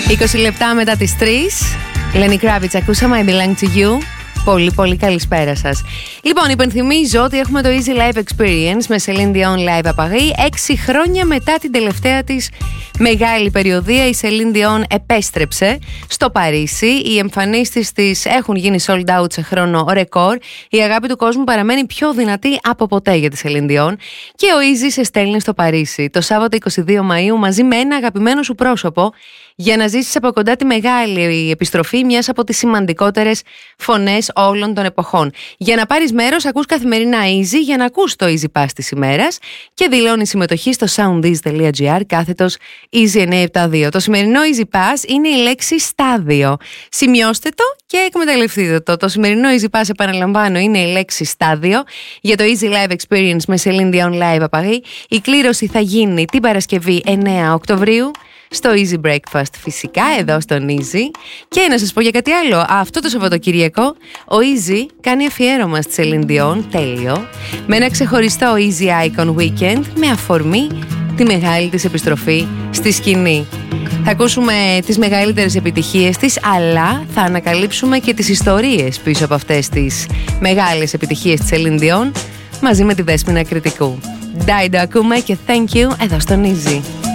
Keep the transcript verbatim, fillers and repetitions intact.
είκοσι λεπτά μετά τις τρεις. Lenny Kravitz, ακούσαμε I Belong to You. Πολύ πολύ καλησπέρα σας. Λοιπόν, υπενθυμίζω ότι έχουμε το Easy Live Experience με Celine Dion Live à Paris. Έξι χρόνια μετά την τελευταία της μεγάλη περιοδεία, η Celine Dion επέστρεψε στο Παρίσι. Οι εμφανίσεις της έχουν γίνει sold out σε χρόνο ρεκόρ. Η αγάπη του κόσμου παραμένει πιο δυνατή από ποτέ για τη Celine Dion. Και ο Easy σε στέλνει στο Παρίσι το Σάββατο είκοσι δύο Μαΐου μαζί με ένα αγαπημένο σου πρόσωπο, για να ζήσεις από κοντά τη μεγάλη επιστροφή μιας από τις σημαντικότερες φωνές όλων των εποχών. Για να πάρεις μέρος, ακούς καθημερινά Easy για να ακούς το Easy Pass της ημέρας και δηλώνει συμμετοχή στο soundease.gr κάθετος Easy εννιακόσια εβδομήντα δύο. Το σημερινό Easy Pass είναι η λέξη στάδιο. Σημειώστε το και εκμεταλλευτείτε το. Το σημερινό Easy Pass, επαναλαμβάνω, είναι η λέξη στάδιο για το Easy Live Experience με Celine Dion Live à Paris. Η κλήρωση θα γίνει την Παρασκευή εννέα Οκτωβρίου στο Easy Breakfast, φυσικά εδώ στον Easy. Και να σας πω για κάτι άλλο. Αυτό το Σαββατοκύριακο ο Easy κάνει αφιέρωμα στη Celine Dion, τέλειο, με ένα ξεχωριστό Easy Icon Weekend με αφορμή τη μεγάλη της επιστροφή στη σκηνή. Θα ακούσουμε τις μεγαλύτερες επιτυχίες της, αλλά θα ανακαλύψουμε και τις ιστορίες πίσω από αυτές τις μεγάλες επιτυχίες της Celine Dion μαζί με τη Δέσποινα Κρητικού. Dido ακούμε και Thank You εδώ στον Easy.